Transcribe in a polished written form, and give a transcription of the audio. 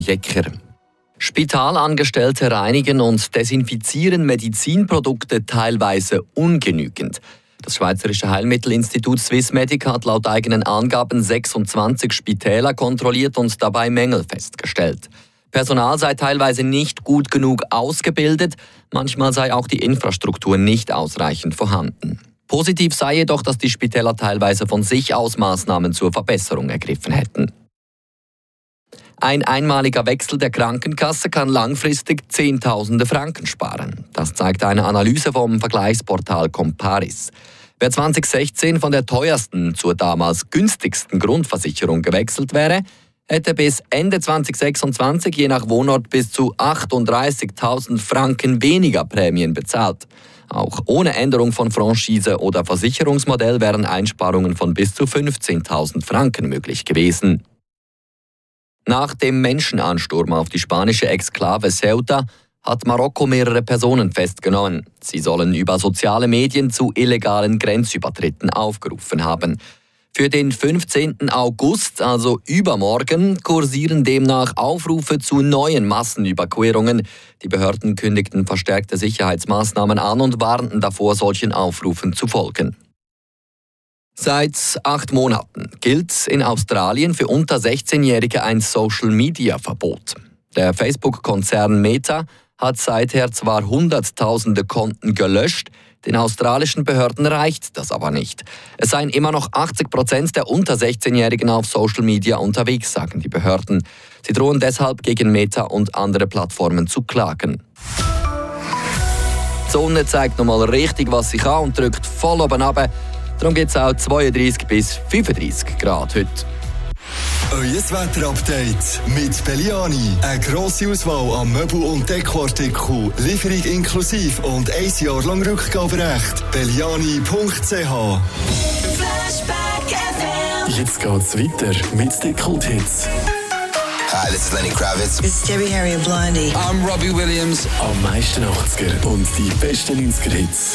Jecker. Spitalangestellte reinigen und desinfizieren Medizinprodukte teilweise ungenügend. Das Schweizerische Heilmittelinstitut Swissmedic hat laut eigenen Angaben 26 Spitäler kontrolliert und dabei Mängel festgestellt. Personal sei teilweise nicht gut genug ausgebildet, manchmal sei auch die Infrastruktur nicht ausreichend vorhanden. Positiv sei jedoch, dass die Spitäler teilweise von sich aus Maßnahmen zur Verbesserung ergriffen hätten. Ein einmaliger Wechsel der Krankenkasse kann langfristig Zehntausende Franken sparen. Das zeigt eine Analyse vom Vergleichsportal Comparis. Wer 2016 von der teuersten zur damals günstigsten Grundversicherung gewechselt wäre, hätte bis Ende 2026 je nach Wohnort bis zu 38.000 Franken weniger Prämien bezahlt. Auch ohne Änderung von Franchise oder Versicherungsmodell wären Einsparungen von bis zu 15.000 Franken möglich gewesen. Nach dem Menschenansturm auf die spanische Exklave Ceuta hat Marokko mehrere Personen festgenommen. Sie sollen über soziale Medien zu illegalen Grenzübertritten aufgerufen haben. Für den 15. August, also übermorgen, kursieren demnach Aufrufe zu neuen Massenüberquerungen. Die Behörden kündigten verstärkte Sicherheitsmaßnahmen an und warnten davor, solchen Aufrufen zu folgen. Seit 8 Monaten gilt in Australien für unter 16-Jährige ein Social-Media-Verbot. Der Facebook-Konzern Meta hat seither zwar Hunderttausende Konten gelöscht, den australischen Behörden reicht das aber nicht. Es seien immer noch 80% der unter 16-Jährigen auf Social Media unterwegs, sagen die Behörden. Sie drohen deshalb gegen Meta und andere Plattformen zu klagen. Die Sonne zeigt nochmal richtig, was sie kann und drückt voll oben runter. Darum gibt es auch 32 bis 35 Grad heute. Euer Wetterupdate mit Belliani. Eine grosse Auswahl an Möbel- und Dekoartikeln. Lieferung inklusive und 1 Jahr lang Rückgaberecht. Belliani.ch. Jetzt geht's weiter mit Dekolhits. Hi, this is Lenny Kravitz. It's Debbie Harry and Blondie. I'm Robbie Williams. Am meisten 80er und die besten 90er-Hits.